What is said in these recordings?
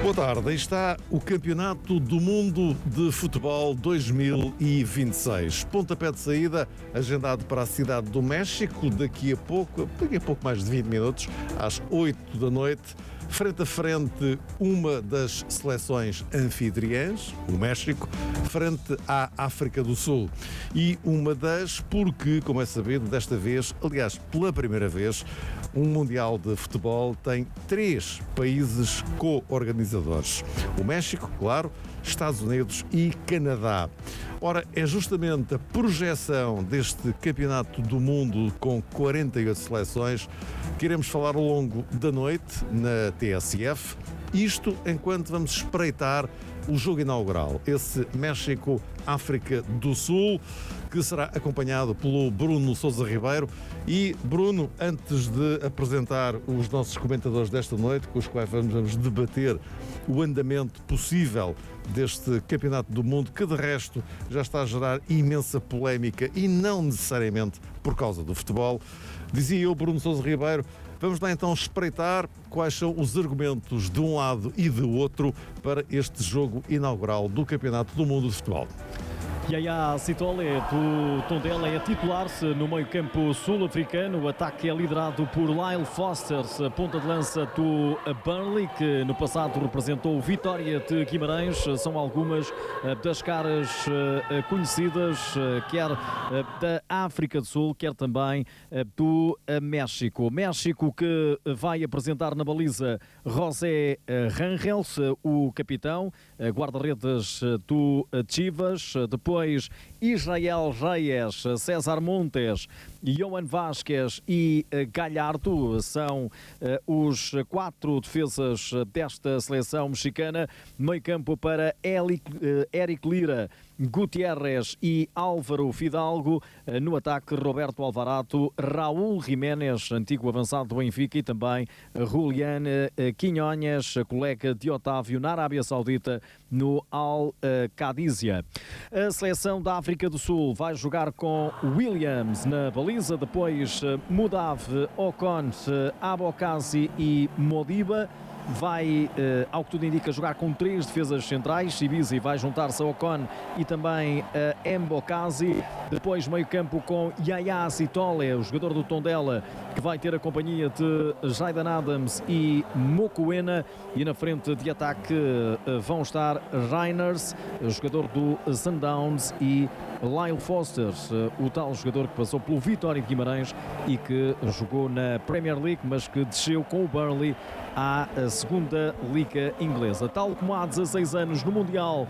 Boa tarde, aí está o Campeonato do Mundo de Futebol 2026. Pontapé de saída, agendado para a cidade do México, daqui a pouco mais de 20 minutos, às 8 da noite. Frente a frente, uma das seleções anfitriãs, o México, frente à África do Sul. E uma das, porque, como é sabido, desta vez, aliás, pela primeira vez, um Mundial de Futebol tem 3 países co-organizadores. O México, claro, Estados Unidos e Canadá. Ora, é justamente a projeção deste Campeonato do Mundo com 48 seleções que iremos falar ao longo da noite na TSF. Isto enquanto vamos espreitar o jogo inaugural, esse México-África do Sul, que será acompanhado pelo Bruno Sousa Ribeiro. E, Bruno, antes de apresentar os nossos comentadores desta noite, com os quais vamos debater o andamento possível deste Campeonato do Mundo, que de resto já está a gerar imensa polémica e não necessariamente por causa do futebol, dizia eu, Bruno Sousa Ribeiro, vamos lá então espreitar quais são os argumentos de um lado e do outro para este jogo inaugural do Campeonato do Mundo de Futebol. Yaya Sitole do Tondela é titular-se no meio-campo sul-africano. O ataque é liderado por Lyle Foster, ponta de lança do Burnley, que no passado representou o Vitória de Guimarães. São algumas das caras conhecidas, quer da África do Sul, quer também do México. México que vai apresentar na baliza José Rangel, o capitão, guarda-redes do Chivas. Depois Israel Reyes, César Montes, Johan Vázquez e Galhardo são os 4 defesas desta seleção mexicana. Meio campo para Eric Lira, Gutiérrez e Álvaro Fidalgo. No ataque, Roberto Alvarado, Raúl Jiménez, antigo avançado do Benfica, e também Julián Quiñones, colega de Otávio na Arábia Saudita, no Al-Qadisiyah. A seleção da África do Sul vai jogar com Williams na baliza, depois Mudav, Ocon, Abokazi e Modiba. Vai, ao que tudo indica, jogar com 3 defesas centrais. Sibizi vai juntar-se a Ocon e também a Mbokazi. Depois meio campo com Yaya Sitole, o jogador do Tondela, que vai ter a companhia de Jayden Adams e Mokoena. E na frente de ataque vão estar Reiners, jogador do Sundowns, e Lyle Foster, o tal jogador que passou pelo Vitória de Guimarães e que jogou na Premier League, mas que desceu com o Burnley à segunda liga inglesa. Tal como há 16 anos no Mundial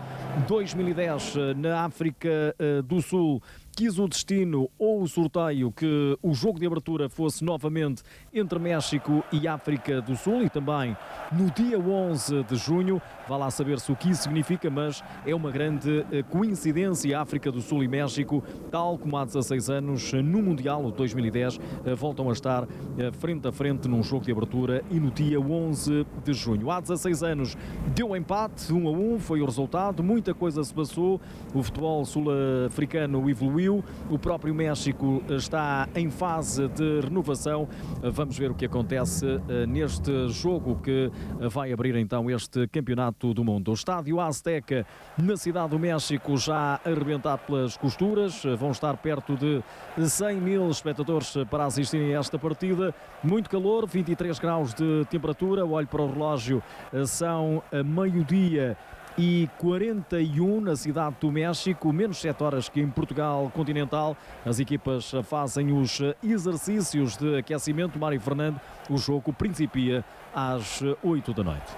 2010 na África do Sul, quis o destino ou o sorteio que o jogo de abertura fosse novamente entre México e África do Sul, e também no dia 11 de junho. Vá lá saber se o que isso significa, mas é uma grande coincidência. África do Sul e México, tal como há 16 anos no Mundial 2010, voltam a estar frente a frente num jogo de abertura, e no dia 11 de junho. Há 16 anos deu empate, 1-1, foi o resultado, muita coisa se passou, o futebol sul-africano evoluiu. O próprio México está em fase de renovação. Vamos ver o que acontece neste jogo que vai abrir então este Campeonato do Mundo. O estádio Azteca na cidade do México já a arrebentar pelas costuras. Vão estar perto de 100 mil espectadores para assistirem a esta partida. Muito calor, 23 graus de temperatura. Olho para o relógio, são meio-dia e 41 na cidade do México, menos 7 horas que em Portugal continental. As equipas fazem os exercícios de aquecimento. Mário Fernando, o jogo principia às 8 da noite.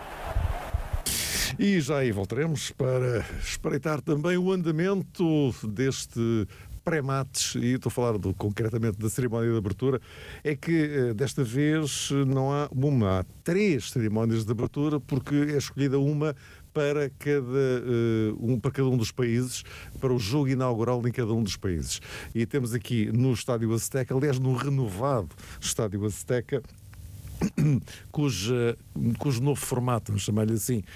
E já aí voltaremos para espreitar também o andamento deste pré-mates, e estou a falar concretamente da cerimónia de abertura. É que desta vez não há uma, há 3 cerimónias de abertura, porque é escolhida uma para cada um dos países, para o jogo inaugural em cada um dos países. E temos aqui no Estádio Azteca, aliás no renovado Estádio Azteca, cujo novo formato, vamos chamar-lhe assim,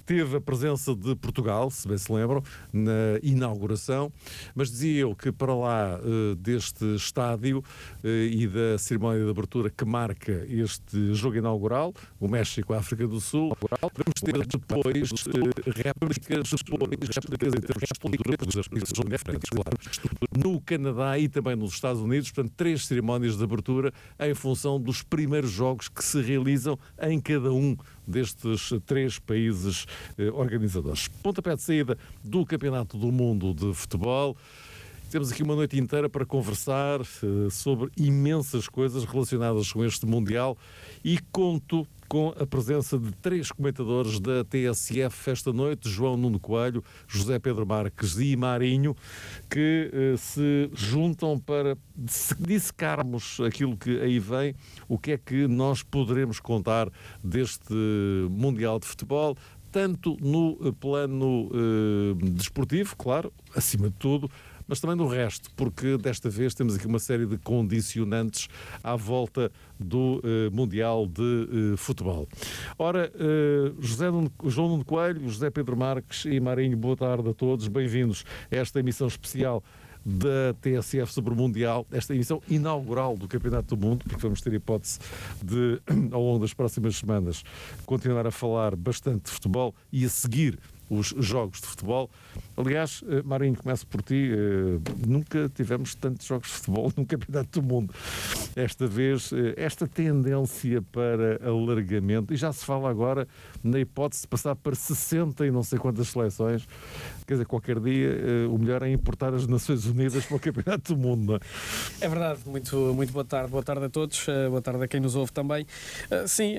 teve a presença de Portugal, se bem se lembram, na inauguração, mas dizia eu que para lá deste estádio e da cerimónia de abertura que marca este jogo inaugural, o México-África do Sul, vamos ter depois réplicas em termos de diferentes, claro, no Canadá e também nos Estados Unidos, portanto 3 cerimónias de abertura em função dos primeiros jogos que se realizam em cada um destes 3 países organizadores. Pontapé de saída do Campeonato do Mundo de Futebol. Temos aqui uma noite inteira para conversar sobre imensas coisas relacionadas com este Mundial e conto com a presença de 3 comentadores da TSF esta noite, João Nuno Coelho, José Pedro Marques e Marinho, que se juntam para dissecarmos aquilo que aí vem, o que é que nós poderemos contar deste Mundial de Futebol, tanto no plano desportivo, claro, acima de tudo, mas também no resto, porque desta vez temos aqui uma série de condicionantes à volta do Mundial de Futebol. Ora, João Nuno Coelho, José Pedro Marques e Marinho, boa tarde a todos, bem-vindos a esta emissão especial da TSF sobre o Mundial, esta emissão inaugural do Campeonato do Mundo, porque vamos ter hipótese de, ao longo das próximas semanas, continuar a falar bastante de futebol e a seguir os jogos de futebol. Aliás, Marinho, começo por ti. Nunca tivemos tantos jogos de futebol num Campeonato do Mundo. Esta vez, esta tendência para alargamento, e já se fala agora na hipótese de passar para 60 e não sei quantas seleções. Quer dizer, qualquer dia o melhor é importar as Nações Unidas para o Campeonato do Mundo, não é? É verdade. Muito boa tarde. Boa tarde a todos. Boa tarde a quem nos ouve também. Sim,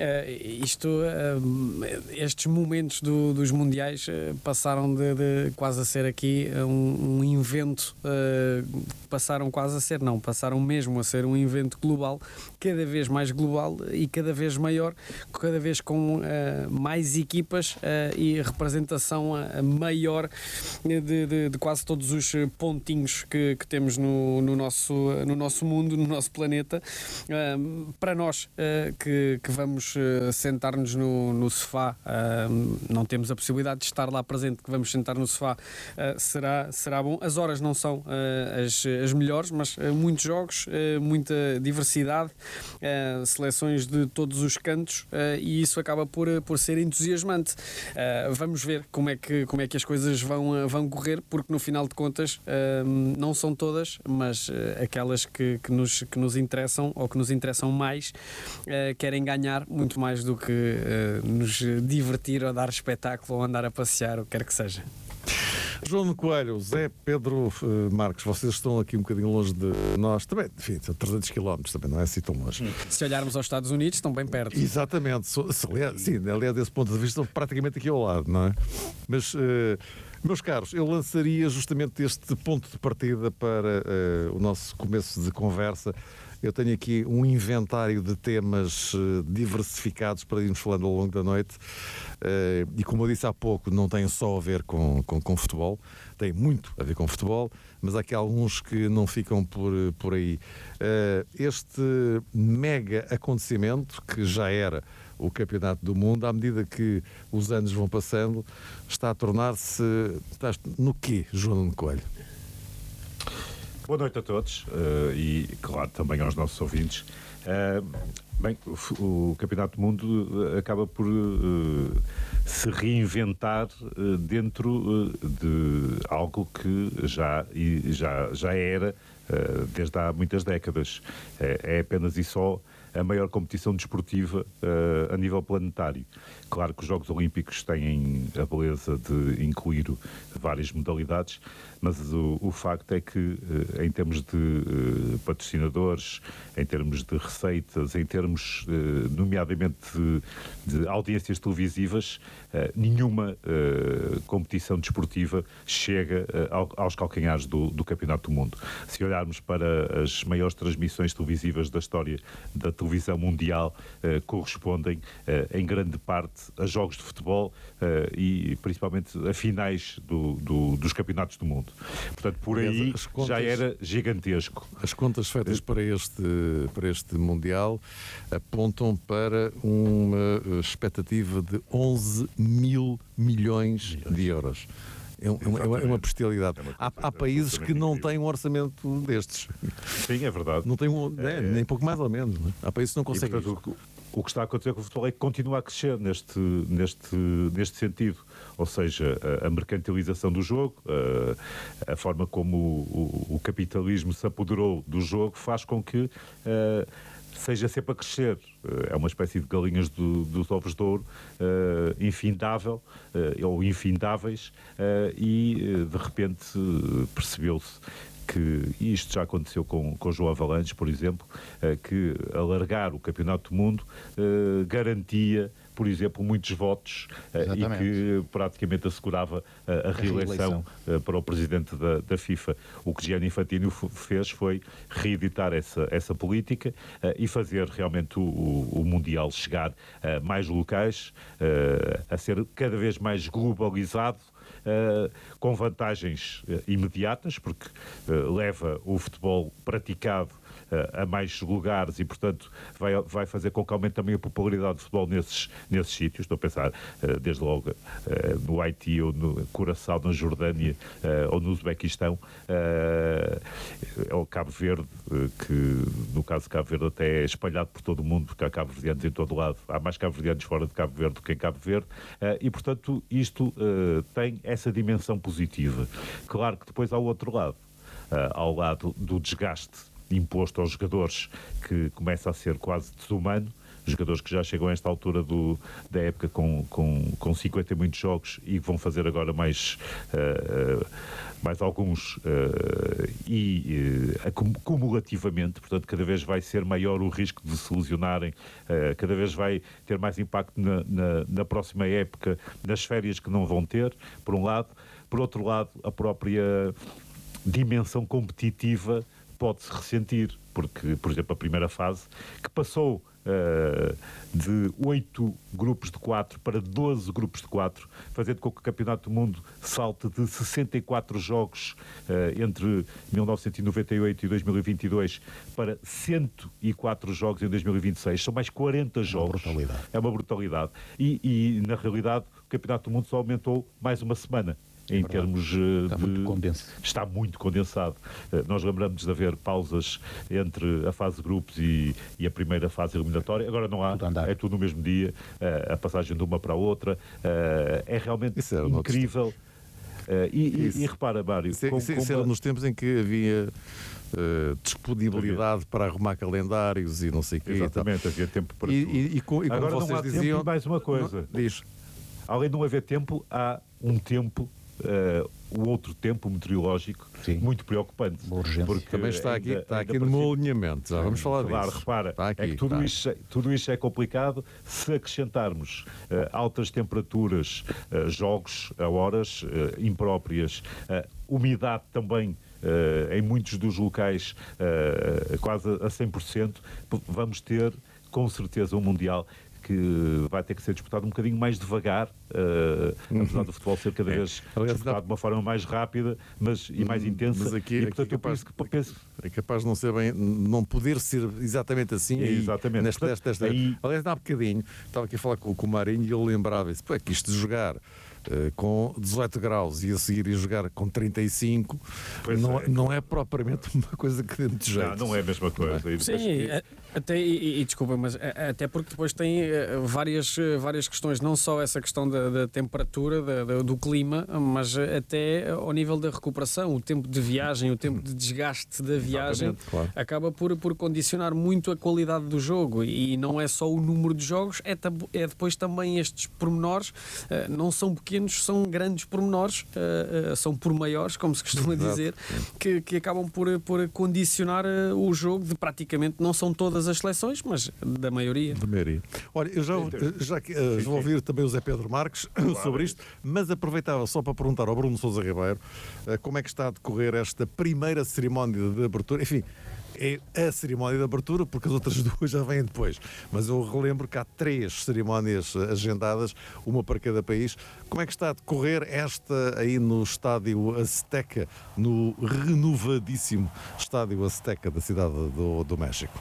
estes momentos dos Mundiais passaram de quase a ser aqui um invento, passaram mesmo a ser um invento global, cada vez mais global e cada vez maior, cada vez com mais equipas e representação maior de quase todos os pontinhos que temos no nosso mundo, no nosso planeta. Para nós que vamos sentar-nos no sofá, não temos a possibilidade de estar lá presente, que vamos sentar no sofá, será bom. As horas não são as melhores, mas muitos jogos, muita diversidade, seleções de todos os cantos, e isso acaba por ser entusiasmante. Vamos ver como é que as coisas vão correr, porque no final de contas não são todas, mas aquelas que nos interessam ou que nos interessam mais, querem ganhar muito mais do que nos divertir ou dar espetáculo ou andar a passear, o que quer que seja. João Nuno Coelho, Zé Pedro Marques, vocês estão aqui um bocadinho longe de nós, também, enfim, são 300 km, também não é assim tão longe. Se olharmos aos Estados Unidos, estão bem perto. Exatamente, sim, aliás, desse ponto de vista, estão praticamente aqui ao lado, não é? Mas, meus caros, eu lançaria justamente este ponto de partida para o nosso começo de conversa. Eu tenho aqui um inventário de temas diversificados para irmos falando ao longo da noite. E como eu disse há pouco, não tem só a ver com futebol, tem muito a ver com futebol, mas há aqui alguns que não ficam por aí. Este mega acontecimento, que já era o Campeonato do Mundo, à medida que os anos vão passando, está a tornar-se... no quê, João Nuno Coelho? Boa noite a todos e, claro, também aos nossos ouvintes. Bem, o Campeonato do Mundo acaba por se reinventar dentro de algo que já era desde há muitas décadas. É apenas e só a maior competição desportiva a nível planetário. Claro que os Jogos Olímpicos têm a beleza de incluir várias modalidades, mas o facto é que, em termos de patrocinadores, em termos de receitas, em termos, nomeadamente, de audiências televisivas, nenhuma competição desportiva chega aos calcanhares do Campeonato do Mundo. Se olharmos para as maiores transmissões televisivas da história da televisão televisão mundial correspondem em grande parte a jogos de futebol e principalmente a finais dos campeonatos do mundo. Portanto, por aí já era gigantesco. As contas feitas para este Mundial apontam para uma expectativa de 11 mil milhões de euros. É uma bestialidade. Há países que não têm um orçamento destes. Sim, é verdade. Não tem nem pouco mais ou menos. Não é? Há países que não conseguem. E, portanto, o que está a acontecer com o futebol é que continua a crescer neste sentido. Ou seja, a mercantilização do jogo, a forma como o capitalismo se apoderou do jogo faz com que seja sempre a crescer. É uma espécie de galinhas dos ovos de ouro, infindável ou infindáveis, e de repente percebeu-se que, e isto já aconteceu com João Avalanche, por exemplo, que alargar o Campeonato do Mundo garantia, por exemplo, muitos votos e que praticamente assegurava a reeleição para o presidente da FIFA. O que Gianni Infantino fez foi reeditar essa política e fazer realmente o Mundial chegar a mais locais, a ser cada vez mais globalizado, com vantagens imediatas, porque leva o futebol praticado a mais lugares e, portanto, vai fazer com que aumente também a popularidade do futebol nesses sítios. Estou a pensar, desde logo, no Haiti ou no Curaçao, na Jordânia ou no Uzbequistão, ou Cabo Verde, que no caso de Cabo Verde até é espalhado por todo o mundo, porque há cabo-verdianos em todo lado. Há mais cabo-verdianos fora de Cabo Verde do que em Cabo Verde, e, portanto, isto tem essa dimensão positiva. Claro que depois há o outro lado, ao lado do desgaste imposto aos jogadores, que começa a ser quase desumano. Jogadores que já chegam a esta altura da época com 50 e muitos jogos e vão fazer agora mais alguns cumulativamente, portanto cada vez vai ser maior o risco de se lesionarem, cada vez vai ter mais impacto na próxima época, nas férias que não vão ter, por um lado. Por outro lado, a própria dimensão competitiva pode-se ressentir, porque, por exemplo, a primeira fase, que passou de 8 grupos de 4 para 12 grupos de 4, fazendo com que o Campeonato do Mundo salte de 64 jogos entre 1998 e 2022 para 104 jogos em 2026. São mais 40 jogos. É uma brutalidade. E, na realidade, o Campeonato do Mundo só aumentou mais uma semana. Em termos está muito condensado. Nós lembramos de haver pausas entre a fase de grupos e a primeira fase eliminatória. Agora não há, é tudo no mesmo dia, a passagem de uma para a outra. É realmente incrível. E repara, Mário... Isso era nos tempos em que havia disponibilidade para arrumar calendários e não sei o quê. Exatamente, havia tempo para tudo. E como agora vocês não há diziam... tempo, e mais uma coisa. Diz. Além de não haver tempo, há um tempo... o outro tempo meteorológico muito preocupante. Porque também está aqui no meu alinhamento. Já vamos falar disso. Claro, repara, é que tudo isto é complicado se acrescentarmos altas temperaturas, jogos a horas impróprias, umidade também em muitos dos locais quase a 100%, vamos ter com certeza um Mundial que vai ter que ser disputado um bocadinho mais devagar, apesar do futebol ser cada vez disputado de uma forma mais rápida e mais intensa. Mas aqui, é capaz de não ser bem, não poder ser exatamente assim. Exatamente. Aliás, há bocadinho, estava aqui a falar com o Marinho e ele lembrava-se, é que isto de jogar com 18 graus e a seguir ir jogar com 35 não é propriamente uma coisa que dê muito jeito. Não é a mesma coisa. Sim, até, desculpa, mas até porque depois tem várias questões, não só essa questão da temperatura, do clima, mas até ao nível da recuperação, o tempo de viagem, o tempo de desgaste da viagem, acaba por condicionar muito a qualidade do jogo, e não é só o número de jogos, é depois também estes pormenores, não são pequenos, são grandes pormenores, são pormaiores, como se costuma dizer, que acabam por condicionar o jogo de praticamente, não são todas as seleções, mas da maioria. Olha, eu já vou ouvir também o Zé Pedro Marques sobre isto, mas aproveitava só para perguntar ao Bruno Sousa Ribeiro como é que está a decorrer esta primeira cerimónia de abertura. Enfim, é a cerimónia de abertura, porque as outras duas já vêm depois. Mas eu relembro que há 3 cerimónias agendadas, uma para cada país. Como é que está a decorrer esta aí no Estádio Azteca, no renovadíssimo Estádio Azteca da cidade do México?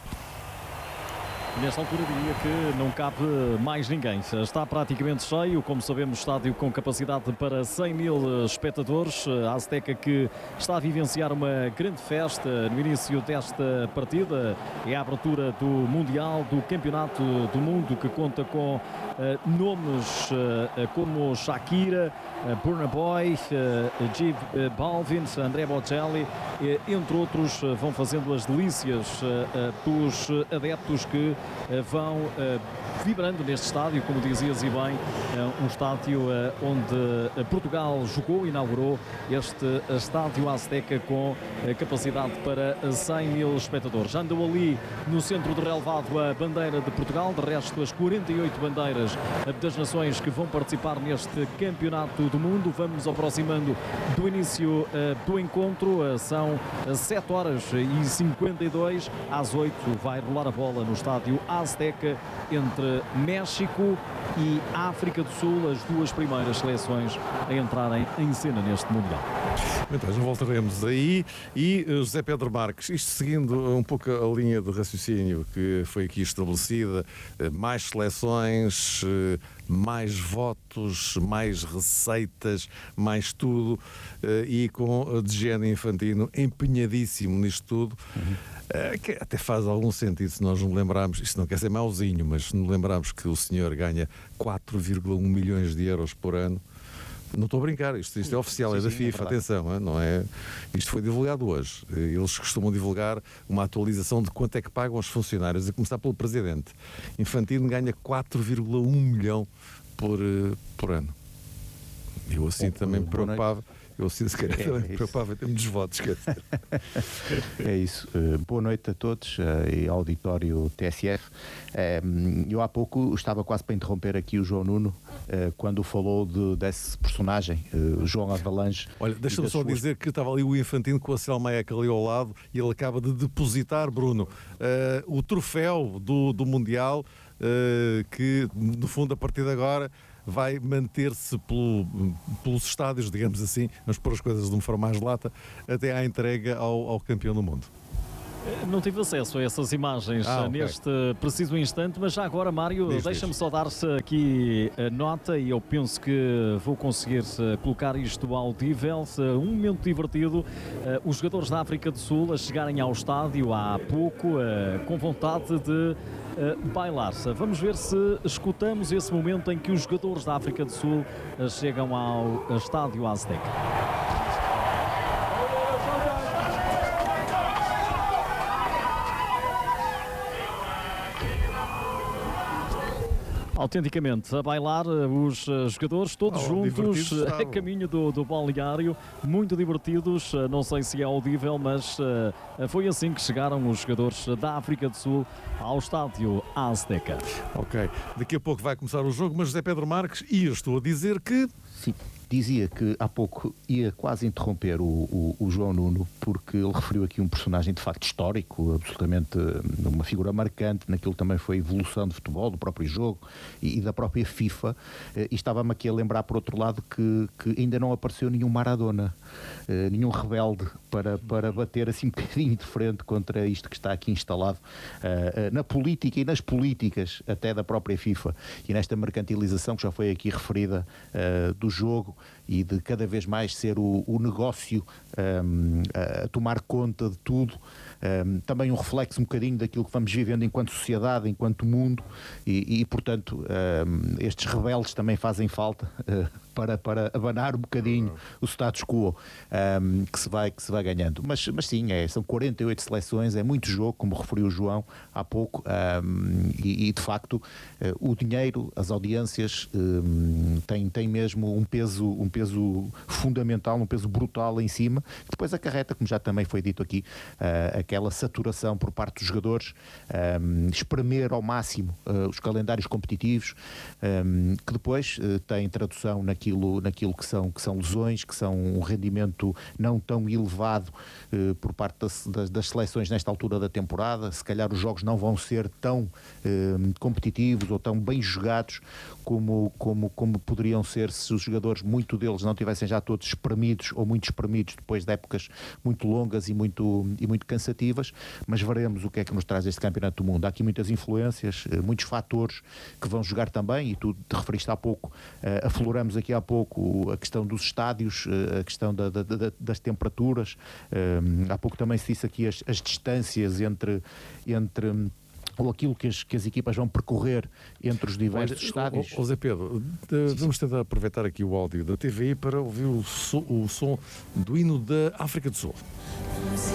Nesta altura diria que não cabe mais ninguém. Está praticamente cheio, como sabemos, estádio com capacidade para 100 mil espectadores. A Azteca que está a vivenciar uma grande festa no início desta partida. É a abertura do Mundial, do Campeonato do Mundo, que conta com nomes como Shakira, Burna Boy, J Balvin, André Bocelli, entre outros, vão fazendo as delícias dos adeptos que vão vibrando neste estádio, como dizias e bem, um estádio onde Portugal jogou, inaugurou este estádio Azteca com capacidade para 100 mil espectadores. Já andou ali no centro de relevado a bandeira de Portugal, de resto as 48 bandeiras das nações que vão participar neste Campeonato do Mundo. Vamos aproximando do início do encontro, são 7 horas e 52, às 8 vai rolar a bola no estádio Azteca entre México e África do Sul, as duas primeiras seleções a entrarem em cena neste Mundial. Então, já voltaremos aí. E José Pedro Marques, isto seguindo um pouco a linha de raciocínio que foi aqui estabelecida, mais seleções, mais votos, mais receitas, mais tudo, e com o Gianni Infantino empenhadíssimo nisto tudo. Que até faz algum sentido se nós nos lembrarmos, isto não quer ser mauzinho, mas se nos lembrarmos que o senhor ganha 4,1 milhões de euros por ano. Não estou a brincar, isto é oficial, é da FIFA, atenção, não é? Isto foi divulgado hoje. Eles costumam divulgar uma atualização de quanto é que pagam os funcionários, a começar pelo Presidente. Infantino ganha 4,1 milhão por ano. Eu assim também me preocupava. Eu assim se calhar também me preocupava em termos dos votos. É isso. Boa noite a todos e auditório TSF. Eu há pouco estava quase para interromper aqui o João Nuno quando falou desse personagem, João Avalanche. Olha, deixa-me só dizer que estava ali o Infantino com a Selmaica ali ao lado e ele acaba de depositar, Bruno, o troféu do Mundial, que no fundo a partir de agora vai manter-se pelos estádios, digamos assim, vamos pôr as coisas de uma forma mais lata, até à entrega ao campeão do mundo. Não tive acesso a essas imagens neste preciso instante, mas já agora, Mário, deixa-me só dar-se aqui a nota e eu penso que vou conseguir colocar isto audível. Um momento divertido, os jogadores da África do Sul a chegarem ao estádio há pouco com vontade de bailar. Vamos ver se escutamos esse momento em que os jogadores da África do Sul chegam ao estádio Azteca. Autenticamente a bailar, os jogadores todos juntos a caminho do balneário, muito divertidos. Não sei se é audível, mas foi assim que chegaram os jogadores da África do Sul ao estádio Azteca. Ok, daqui a pouco vai começar o jogo, mas José Pedro Marques, e eu estou a dizer que... Sim. Dizia que há pouco ia quase interromper o João Nuno, porque ele referiu aqui um personagem de facto histórico, absolutamente uma figura marcante naquilo que também foi a evolução do futebol, do próprio jogo e da própria FIFA, e estava-me aqui a lembrar por outro lado que ainda não apareceu nenhum Maradona, nenhum rebelde para bater assim um bocadinho de frente contra isto que está aqui instalado na política e nas políticas até da própria FIFA, e nesta mercantilização que já foi aqui referida do jogo, e de cada vez mais ser o negócio a tomar conta de tudo. Também um reflexo um bocadinho daquilo que vamos vivendo enquanto sociedade, enquanto mundo, e portanto estes rebeldes também fazem falta para abanar um bocadinho o status quo que se vai ganhando. Mas sim, são 48 seleções, é muito jogo, como referiu o João há pouco, e de facto o dinheiro, as audiências têm mesmo um peso fundamental, um peso brutal em cima, que depois acarreta, como já também foi dito aqui, aquela saturação por parte dos jogadores, espremer ao máximo os calendários competitivos, que depois têm tradução naquilo que são lesões, que são um rendimento não tão elevado por parte das seleções nesta altura da temporada. Se calhar os jogos não vão ser tão competitivos ou tão bem jogados como poderiam ser se os jogadores, muito deles, não tivessem já todos espremidos ou muito espremidos depois de épocas muito longas e muito cansativas. Mas veremos o que é que nos traz este Campeonato do Mundo. Há aqui muitas influências, muitos fatores que vão jogar também, e tu te referiste há pouco, afloramos aqui há pouco a questão dos estádios, a questão das temperaturas, há pouco também se disse aqui as distâncias entre ou aquilo que as equipas vão percorrer entre os diversos estádios. Zé Pedro, vamos tentar aproveitar aqui o áudio da TVI para ouvir o som do hino da África do Sul.